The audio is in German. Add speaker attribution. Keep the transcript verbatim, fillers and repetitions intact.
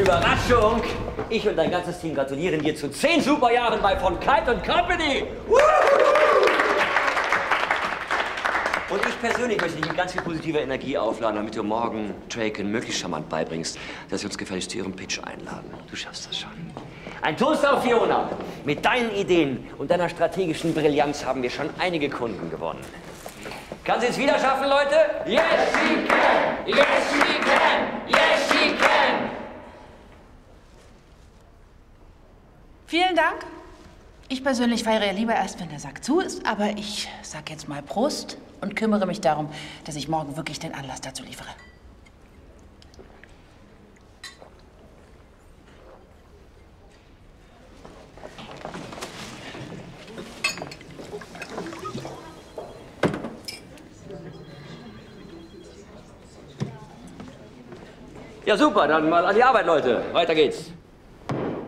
Speaker 1: Überraschung! Ich und dein ganzes Team gratulieren dir zu zehn super Jahren bei von Kite und Company! Und ich persönlich möchte dich mit ganz viel positiver Energie aufladen, damit du morgen Draken möglichst charmant beibringst, dass sie uns gefälligst zu ihrem Pitch einladen. Du schaffst das schon. Ein Toast auf Fiona! Mit deinen Ideen und deiner strategischen Brillanz haben wir schon einige Kunden gewonnen. Kann sie es wieder schaffen, Leute? Yes, she can! Yes, she can! Yes, she can!
Speaker 2: Vielen Dank. Ich persönlich feiere lieber erst, wenn der Sack zu ist, aber ich sag jetzt mal Prost und kümmere mich darum, dass ich morgen wirklich den Anlass dazu liefere.
Speaker 1: Ja, super, dann mal an die Arbeit, Leute. Weiter geht's.